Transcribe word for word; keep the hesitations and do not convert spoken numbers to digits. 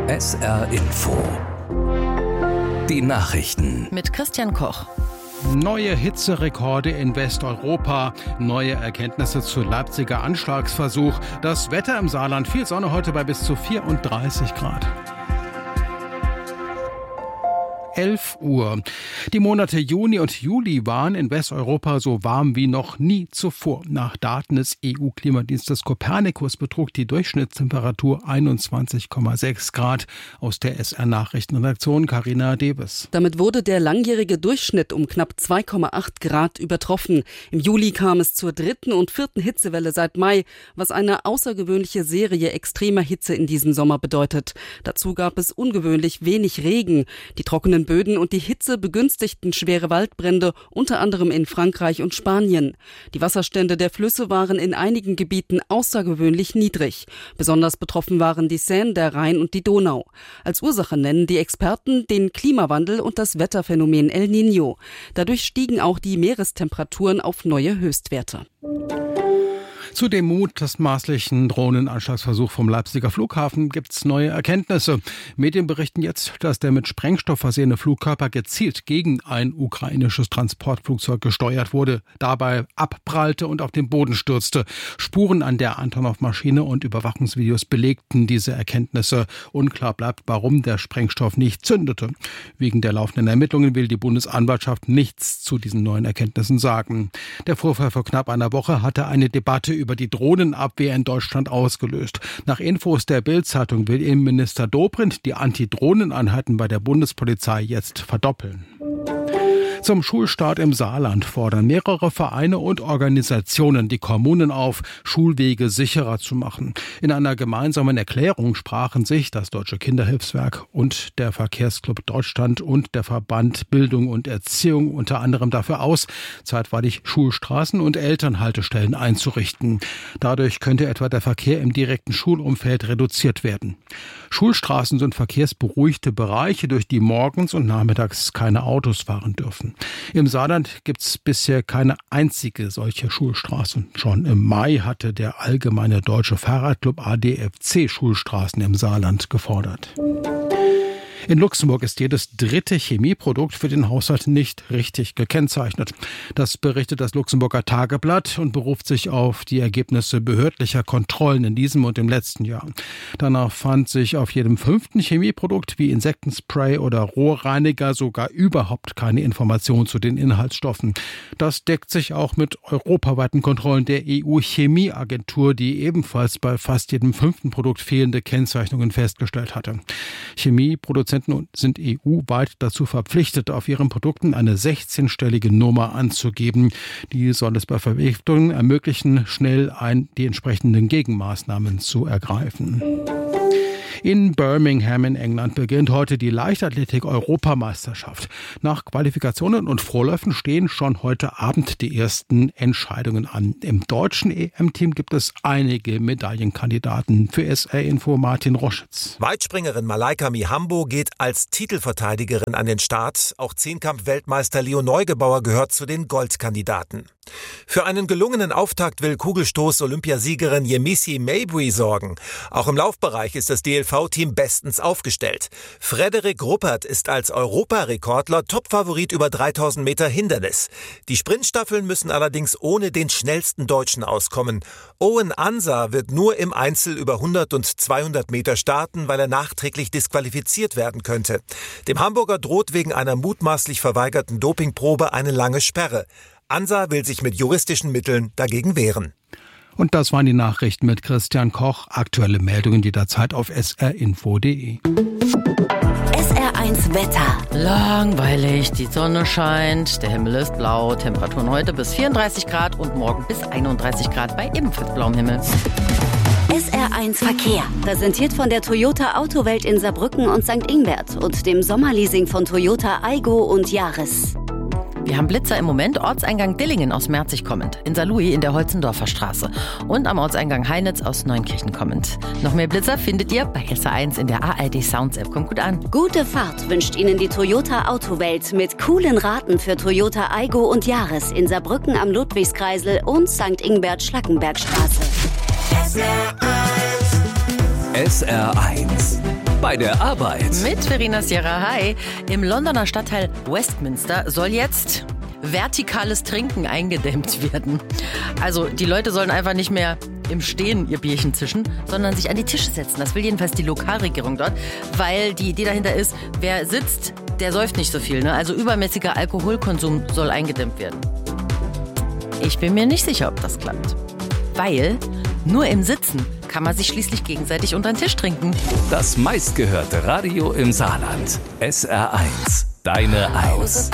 S R Info. Die Nachrichten. Mit Christian Koch. Neue Hitzerekorde in Westeuropa, neue Erkenntnisse zu Leipziger Anschlagsversuch. Das Wetter im Saarland, viel Sonne heute bei bis zu vierunddreißig Grad. elf Uhr. Die Monate Juni und Juli waren in Westeuropa so warm wie noch nie zuvor. Nach Daten des E U-Klimadienstes Copernicus betrug die Durchschnittstemperatur einundzwanzig Komma sechs Grad. Aus der S R-Nachrichtenredaktion Carina Dewes. Damit wurde der langjährige Durchschnitt um knapp zwei Komma acht Grad übertroffen. Im Juli kam es zur dritten und vierten Hitzewelle seit Mai, was eine außergewöhnliche Serie extremer Hitze in diesem Sommer bedeutet. Dazu gab es ungewöhnlich wenig Regen. Die trockenen Böden und die Hitze begünstigten schwere Waldbrände, unter anderem in Frankreich und Spanien. Die Wasserstände der Flüsse waren in einigen Gebieten außergewöhnlich niedrig. Besonders betroffen waren die Seine, der Rhein und die Donau. Als Ursache nennen die Experten den Klimawandel und das Wetterphänomen El Niño. Dadurch stiegen auch die Meerestemperaturen auf neue Höchstwerte. Zu dem mutmaßlichen Drohnenanschlagsversuch vom Leipziger Flughafen gibt's neue Erkenntnisse. Medien berichten jetzt, dass der mit Sprengstoff versehene Flugkörper gezielt gegen ein ukrainisches Transportflugzeug gesteuert wurde, dabei abprallte und auf den Boden stürzte. Spuren an der Antonov-Maschine und Überwachungsvideos belegten diese Erkenntnisse. Unklar bleibt, warum der Sprengstoff nicht zündete. Wegen der laufenden Ermittlungen will die Bundesanwaltschaft nichts zu diesen neuen Erkenntnissen sagen. Der Vorfall vor knapp einer Woche hatte eine Debatte über die Drohnenabwehr in Deutschland ausgelöst. Nach Infos der Bild-Zeitung will Innenminister Dobrindt die Antidrohneneinheiten bei der Bundespolizei jetzt verdoppeln. Zum Schulstart im Saarland fordern mehrere Vereine und Organisationen die Kommunen auf, Schulwege sicherer zu machen. In einer gemeinsamen Erklärung sprachen sich das Deutsche Kinderhilfswerk und der Verkehrsclub Deutschland und der Verband Bildung und Erziehung unter anderem dafür aus, zeitweilig Schulstraßen und Elternhaltestellen einzurichten. Dadurch könnte etwa der Verkehr im direkten Schulumfeld reduziert werden. Schulstraßen sind verkehrsberuhigte Bereiche, durch die morgens und nachmittags keine Autos fahren dürfen. Im Saarland gibt es bisher keine einzige solche Schulstraße. Schon im Mai hatte der Allgemeine Deutsche Fahrradclub A D F C Schulstraßen im Saarland gefordert. In Luxemburg ist jedes dritte Chemieprodukt für den Haushalt nicht richtig gekennzeichnet. Das berichtet das Luxemburger Tageblatt und beruft sich auf die Ergebnisse behördlicher Kontrollen in diesem und im letzten Jahr. Danach fand sich auf jedem fünften Chemieprodukt wie Insektenspray oder Rohrreiniger sogar überhaupt keine Information zu den Inhaltsstoffen. Das deckt sich auch mit europaweiten Kontrollen der E U-Chemieagentur, die ebenfalls bei fast jedem fünften Produkt fehlende Kennzeichnungen festgestellt hatte. Chemieproduzenten sind E U-weit dazu verpflichtet, auf ihren Produkten eine sechzehnstellige Nummer anzugeben. Die soll es bei Vergiftungen ermöglichen, schnell ein, die entsprechenden Gegenmaßnahmen zu ergreifen. In Birmingham in England beginnt heute die Leichtathletik-Europameisterschaft. Nach Qualifikationen und Vorläufen stehen schon heute Abend die ersten Entscheidungen an. Im deutschen E M-Team gibt es einige Medaillenkandidaten. Für S R-Info Martin Roschitz. Weitspringerin Malaika Mihambo geht als Titelverteidigerin an den Start. Auch Zehnkampf-Weltmeister Leo Neugebauer gehört zu den Goldkandidaten. Für einen gelungenen Auftakt will Kugelstoß-Olympiasiegerin Yemisi Mabry sorgen. Auch im Laufbereich ist das D L V-Team bestens aufgestellt. Frederik Ruppert ist als Europarekordler Topfavorit über dreitausend Meter Hindernis. Die Sprintstaffeln müssen allerdings ohne den schnellsten Deutschen auskommen. Owen Ansa wird nur im Einzel über hundert und zweihundert Meter starten, weil er nachträglich disqualifiziert werden könnte. Dem Hamburger droht wegen einer mutmaßlich verweigerten Dopingprobe eine lange Sperre. Ansa will sich mit juristischen Mitteln dagegen wehren. Und das waren die Nachrichten mit Christian Koch. Aktuelle Meldungen jederzeit auf s r info punkt d e. S R eins Wetter. Langweilig, die Sonne scheint, der Himmel ist blau, Temperaturen heute bis vierunddreißig Grad und morgen bis einunddreißig Grad bei ebenfalls blauem Himmel. S R eins Verkehr, präsentiert von der Toyota Autowelt in Saarbrücken und Sankt Ingbert und dem Sommerleasing von Toyota Aygo und Yaris. Wir haben Blitzer im Moment, Ortseingang Dillingen aus Merzig kommend, in Saarlouis in der Holzendorfer Straße und am Ortseingang Heinitz aus Neunkirchen kommend. Noch mehr Blitzer findet ihr bei S R eins in der A R D Sounds App. Kommt gut an. Gute Fahrt wünscht Ihnen die Toyota Autowelt mit coolen Raten für Toyota Aygo und Yaris in Saarbrücken am Ludwigskreisel und Sankt Ingbert Schlackenbergstraße. S R eins bei der Arbeit. Mit Verena Sierra. Hi. Im Londoner Stadtteil Westminster soll jetzt vertikales Trinken eingedämmt werden. Also die Leute sollen einfach nicht mehr im Stehen ihr Bierchen zischen, sondern sich an die Tische setzen. Das will jedenfalls die Lokalregierung dort, weil die Idee dahinter ist, wer sitzt, der säuft nicht so viel. Ne? Also übermäßiger Alkoholkonsum soll eingedämmt werden. Ich bin mir nicht sicher, ob das klappt. Weil nur im Sitzen kann man sich schließlich gegenseitig unter den Tisch trinken. Das meistgehörte Radio im Saarland. S R eins. Deine Eins.